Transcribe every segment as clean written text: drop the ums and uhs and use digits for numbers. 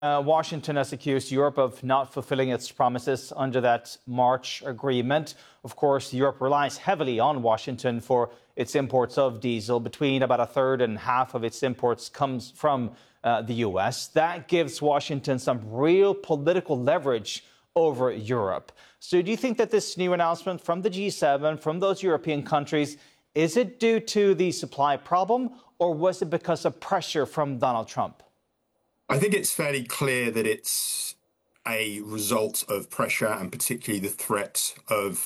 Washington has accused Europe of not fulfilling its promises under that March agreement. Of course, Europe relies heavily on Washington for its imports of diesel. Between about a third and half of its imports comes from the U.S. That gives Washington some real political leverage over Europe. So do you think that this new announcement from the G7, from those European countries, is it due to the supply problem, or was it because of pressure from Donald Trump? I think it's fairly clear that it's a result of pressure, and particularly the threat of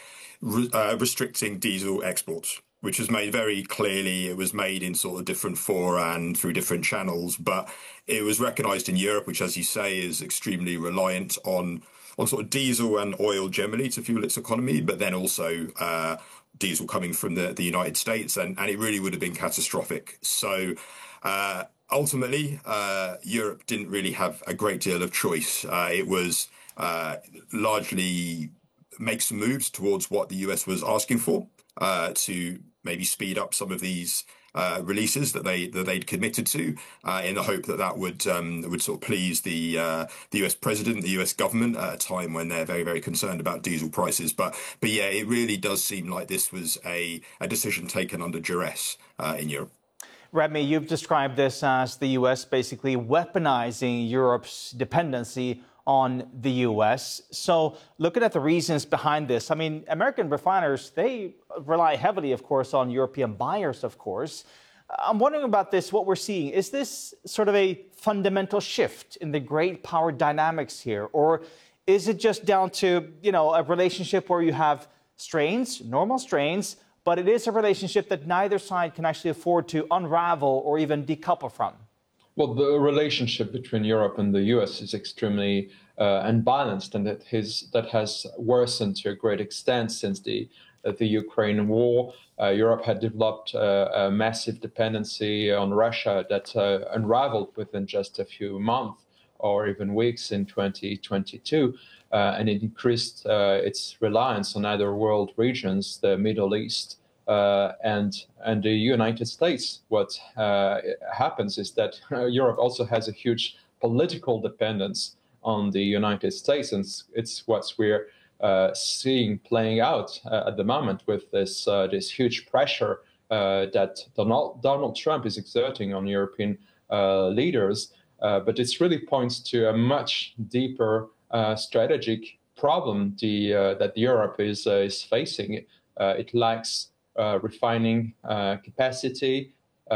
restricting diesel exports, which was made very clearly. It was made in sort of different fora and through different channels, but it was recognised in Europe, which, as you say, is extremely reliant on sort of diesel and oil generally to fuel its economy, but then also diesel coming from the United States, and it really would have been catastrophic. So ultimately, Europe didn't really have a great deal of choice. It was largely make some moves towards what the US was asking for to maybe speed up some of these releases that they'd committed to, in the hope that would sort of please the US president, the US government, at a time when they're very, very concerned about diesel prices. But yeah, it really does seem like this was a decision taken under duress in Europe. Remy, you've described this as the U.S. basically weaponizing Europe's dependency on the U.S. So looking at the reasons behind this, I mean, American refiners, they rely heavily, of course, on European buyers, of course. I'm wondering about this, what we're seeing. Is this sort of a fundamental shift in the great power dynamics here? Or is it just down to, a relationship where you have strains, normal strains, but it is a relationship that neither side can actually afford to unravel or even decouple from? Well, the relationship between Europe and the US is extremely unbalanced, and that has worsened to a great extent since the Ukraine war. Europe had developed a massive dependency on Russia that unraveled within just a few months or even weeks in 2022. And it increased its reliance on other world regions, the Middle East and the United States. What happens is that Europe also has a huge political dependence on the United States, and it's what we're seeing playing out at the moment with this huge pressure that Donald Trump is exerting on European leaders. But it really points to a much deeper strategic problem that Europe is facing. It lacks refining capacity.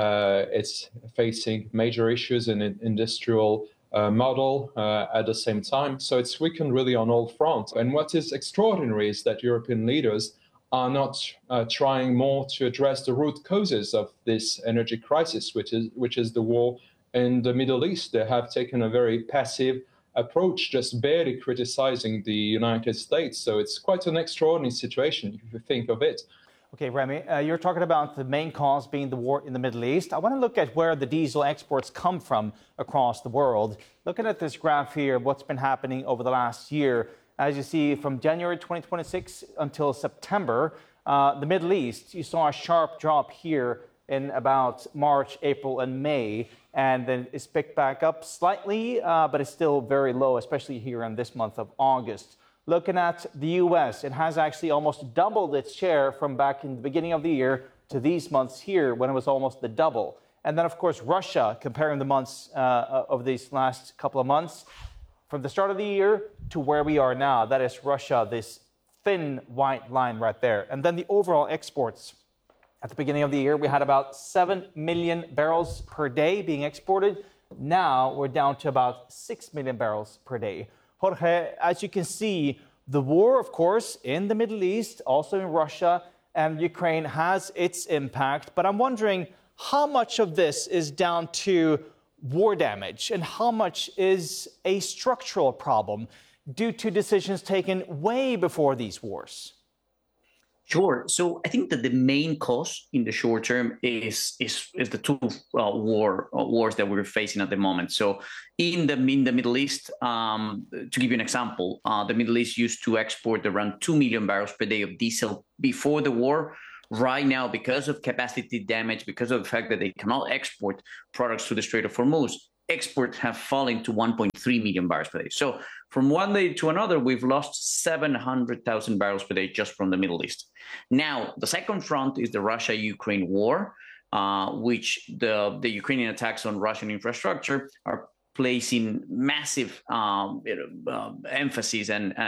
It's facing major issues in an industrial model at the same time. So it's weakened really on all fronts. And what is extraordinary is that European leaders are not trying more to address the root causes of this energy crisis, which is the war in the Middle East. They have taken a very passive approach, just barely criticizing the United States. So it's quite an extraordinary situation if you think of it. Okay, Remy, you're talking about the main cause being the war in the Middle East. I want to look at where the diesel exports come from across the world. Looking at this graph here, what's been happening over the last year. As you see, from January 2026 until September, the Middle East, you saw a sharp drop here in about March, April, and May, and then it's picked back up slightly, but it's still very low, especially here in this month of August. Looking at the U.S., it has actually almost doubled its share from back in the beginning of the year to these months here, when it was almost the double. And then, of course, Russia, comparing the months of these last couple of months, from the start of the year to where we are now, that is Russia, this thin white line right there. And then the overall exports. At the beginning of the year, we had about 7 million barrels per day being exported. Now we're down to about 6 million barrels per day. Jorge, as you can see, the war, of course, in the Middle East, also in Russia and Ukraine, has its impact. But I'm wondering how much of this is down to war damage and how much is a structural problem due to decisions taken way before these wars? Sure. So I think that the main cause in the short term is the two wars that we're facing at the moment. So in the Middle East, to give you an example, the Middle East used to export around 2 million barrels per day of diesel before the war. Right now, because of capacity damage, because of the fact that they cannot export products to the Strait of Hormuz, exports have fallen to 1.3 million barrels per day. So from one day to another, we've lost 700,000 barrels per day just from the Middle East. Now, the second front is the Russia-Ukraine war, which the Ukrainian attacks on Russian infrastructure are placing massive emphasis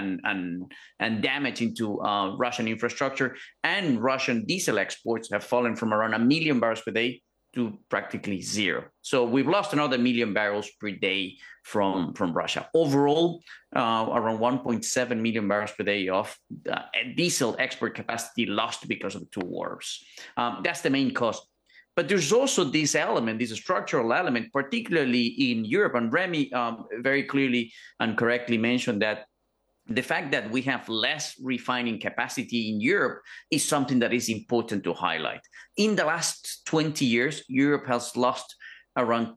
and damage into Russian infrastructure, and Russian diesel exports have fallen from around 1 million barrels per day to practically zero. So we've lost another 1 million barrels per day from Russia. Overall, around 1.7 million barrels per day of diesel export capacity lost because of the two wars. That's the main cause. But there's also this element, this structural element, particularly in Europe. And Remy very clearly and correctly mentioned that the fact that we have less refining capacity in Europe is something that is important to highlight. In the last 20 years, Europe has lost around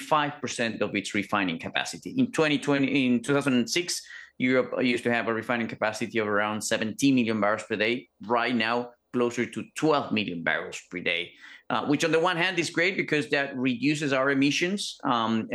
25% of its refining capacity. In 2006, Europe used to have a refining capacity of around 17 million barrels per day. Right now, closer to 12 million barrels per day, which on the one hand is great because that reduces our emissions, and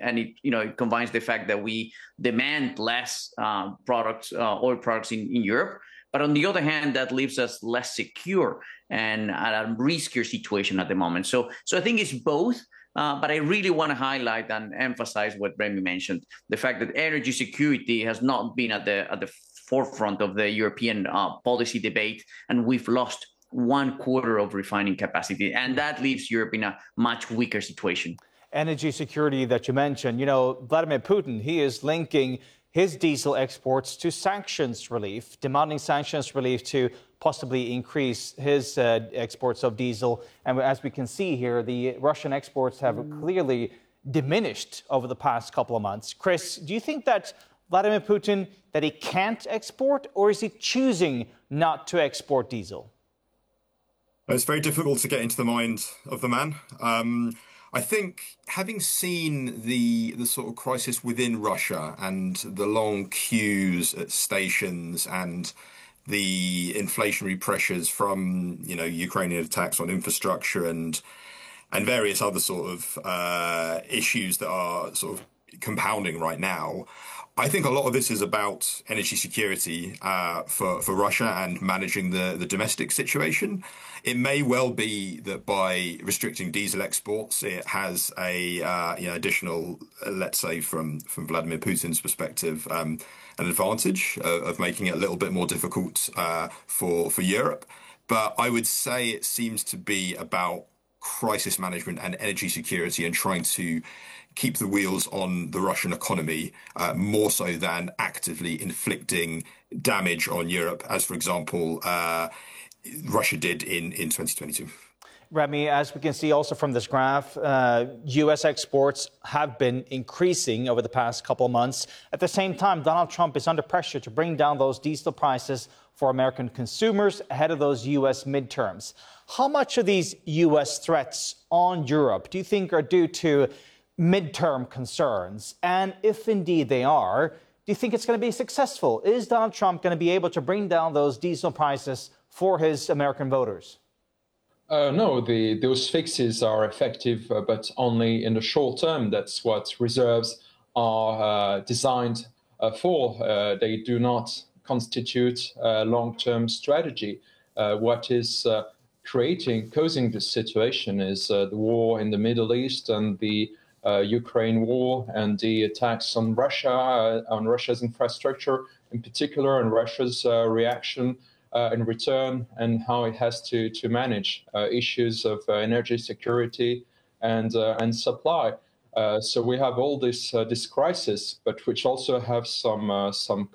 it combines the fact that we demand less oil products in Europe. But on the other hand, that leaves us less secure and at a riskier situation at the moment. So I think it's both. But I really want to highlight and emphasize what Remy mentioned: the fact that energy security has not been at the forefront of the European policy debate, and we've lost 1/4 of refining capacity, and that leaves Europe in a much weaker situation. Energy security that you mentioned, Vladimir Putin, he is linking his diesel exports to sanctions relief, demanding sanctions relief to possibly increase his exports of diesel. And as we can see here, the Russian exports have clearly diminished over the past couple of months. Chris, do you think that Vladimir Putin, that he can't export, or is he choosing not to export diesel? It's very difficult to get into the mind of the man. I think having seen the sort of crisis within Russia and the long queues at stations and the inflationary pressures from, Ukrainian attacks on infrastructure and various other sort of issues that are sort of compounding right now, I think a lot of this is about energy security for Russia and managing the domestic situation. It may well be that by restricting diesel exports, it has a additional, let's say, from Vladimir Putin's perspective, an advantage of making it a little bit more difficult for Europe. But I would say it seems to be about crisis management and energy security and trying to keep the wheels on the Russian economy more so than actively inflicting damage on Europe, as, for example, Russia did in 2022. Remy, as we can see also from this graph, U.S. exports have been increasing over the past couple of months. At the same time, Donald Trump is under pressure to bring down those diesel prices for American consumers ahead of those U.S. midterms. How much of these U.S. threats on Europe do you think are due to midterm concerns? And if indeed they are, do you think it's going to be successful? Is Donald Trump going to be able to bring down those diesel prices for his American voters? No, those fixes are effective, but only in the short term. That's what reserves are designed for. They do not constitute a long-term strategy. What is causing this situation is the war in the Middle East and the Ukraine war and the attacks on Russia, on Russia's infrastructure in particular, and Russia's reaction in return, and how it has to manage issues of energy security and supply. So we have all this crisis, but which also have some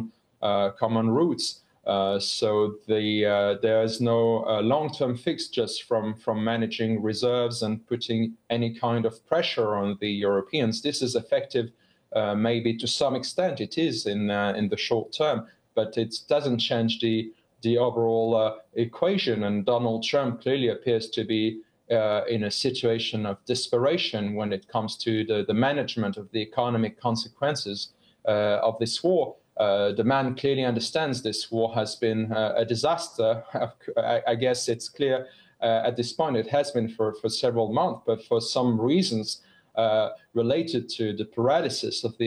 common roots. So there is no long-term fix just from managing reserves and putting any kind of pressure on the Europeans. This is effective, maybe to some extent. It is in the short term, but it doesn't change the overall equation. And Donald Trump clearly appears to be in a situation of desperation when it comes to the management of the economic consequences of this war. The man clearly understands this war has been a disaster. I guess it's clear at this point it has been for several months, but for some reasons related to the paralysis of the